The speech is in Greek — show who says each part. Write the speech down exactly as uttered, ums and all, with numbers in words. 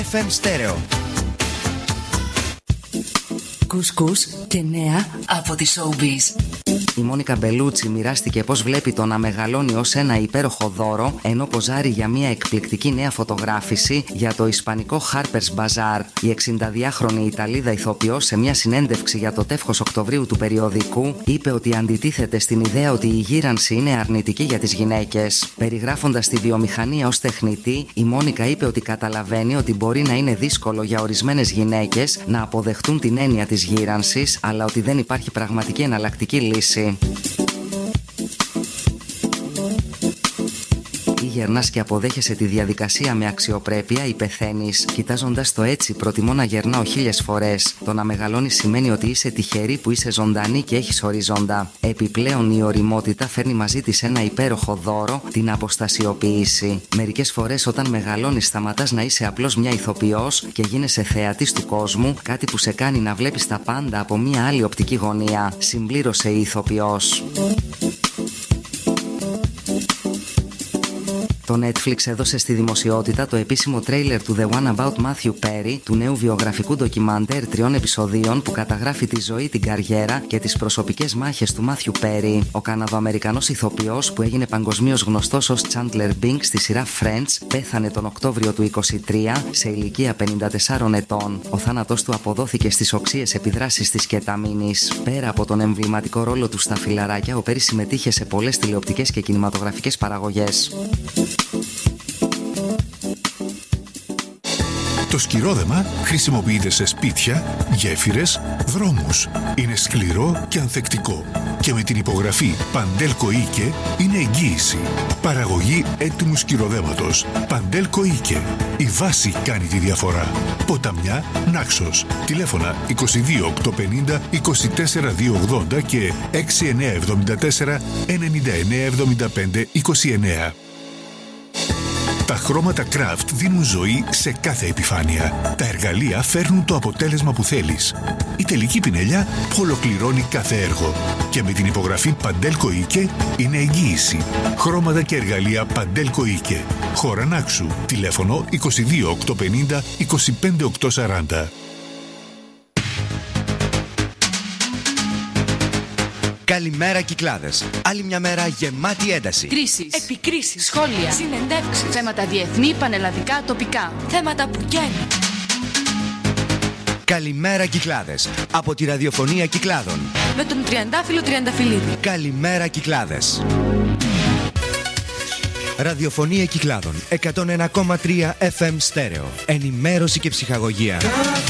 Speaker 1: εφ εμ Stereo.
Speaker 2: Κουσκούς και νέα από τη Showbiz.
Speaker 3: Η Μόνικα Μπελούτσι μοιράστηκε πώς βλέπει το να μεγαλώνει ως ένα υπέροχο δώρο, ενώ ποζάρει για μια εκπληκτική νέα φωτογράφηση για το ισπανικό Harper's Bazaar. Η εξηνταδυάχρονη Ιταλίδα ηθοποιός, σε μια συνέντευξη για το τεύχος Οκτωβρίου του περιοδικού, είπε ότι αντιτίθεται στην ιδέα ότι η γύρανση είναι αρνητική για τις γυναίκες. Περιγράφοντας τη βιομηχανία ως τεχνητή, η Μόνικα είπε ότι καταλαβαίνει ότι μπορεί να είναι δύσκολο για ορισμένες γυναίκες να αποδεχτούν την έννοια της γύρανσης, αλλά ότι δεν υπάρχει πραγματική εναλλακτική λύση. Ή γερνάς και αποδέχεσαι τη διαδικασία με αξιοπρέπεια ή πεθαίνεις. Κοιτάζοντας το έτσι, προτιμώ να γερνάω χίλιες φορές. Το να μεγαλώνεις σημαίνει ότι είσαι τυχερή που είσαι ζωντανή και έχεις οριζόντα. Επιπλέον, η ωριμότητα φέρνει μαζί της ένα υπέροχο δώρο, την αποστασιοποίηση. Μερικές φορές, όταν μεγαλώνεις, σταματάς να είσαι απλώς μια ηθοποιός και γίνεσαι θεατής του κόσμου, κάτι που σε κάνει να βλέπεις τα πάντα από μια άλλη οπτική γωνία. Συμπλήρωσε η ηθοποιός. Το Netflix έδωσε στη δημοσιότητα το επίσημο τρέιλερ του The One About Matthew Perry, του νέου βιογραφικού ντοκιμαντέρ τριών επεισοδίων που καταγράφει τη ζωή, την καριέρα και τις προσωπικές μάχες του Matthew Perry. Ο Καναδοαμερικανός ηθοποιός, που έγινε παγκοσμίως γνωστός ως Chandler Bing στη σειρά Friends, πέθανε τον Οκτώβριο του είκοσι τρία σε ηλικία πενήντα τεσσάρων ετών. Ο θάνατος του αποδόθηκε στις οξείες επιδράσεις της κεταμίνης. Πέρα από τον εμβληματικό ρόλο του στα Φιλαράκια, ο Perry συμμετείχε σε πολλές τηλεοπτικές και κινηματογραφικές παραγωγές.
Speaker 4: Το σκυρόδεμα χρησιμοποιείται σε σπίτια, γέφυρες, δρόμους. Είναι σκληρό και ανθεκτικό. Και με την υπογραφή Παντέλκο Ίκε είναι εγγύηση. Παραγωγή έτοιμου σκυροδέματος. Παντέλκο Ίκε. Η βάση κάνει τη διαφορά. Ποταμιά, Νάξος. Τηλέφωνα είκοσι δύο οκτακόσια πενήντα είκοσι τέσσερα διακόσια ογδόντα και έξι εννιά εβδομήντα τέσσερα ενενήντα εννιά εβδομήντα πέντε είκοσι εννιά. Τα χρώματα Craft δίνουν ζωή σε κάθε επιφάνεια. Τα εργαλεία φέρνουν το αποτέλεσμα που θέλεις. Η τελική πινελιά ολοκληρώνει κάθε έργο. Και με την υπογραφή Παντέλκο Ίκε είναι εγγύηση. Χρώματα και εργαλεία Παντέλκο Ίκε. Χώρα Νάξου. Τηλέφωνο είκοσι δύο οκτακόσια πενήντα είκοσι πέντε οκτακόσια σαράντα.
Speaker 1: Καλημέρα Κυκλάδες. Άλλη μια μέρα γεμάτη ένταση.
Speaker 5: Κρίσεις, επικρίσεις, σχόλια, συνεντεύξεις, θέματα διεθνή, πανελλαδικά, τοπικά. Θέματα που καίνουν.
Speaker 1: Καλημέρα Κυκλάδες. Από τη ραδιοφωνία Κυκλάδων.
Speaker 5: Με τον Τριαντάφυλλο Τριανταφυλλίδη.
Speaker 1: Καλημέρα Κυκλάδες. Ραδιοφωνία Κυκλάδων εκατόν ένα κόμμα τρία εφ εμ Stereo. Ενημέρωση και ψυχαγωγία.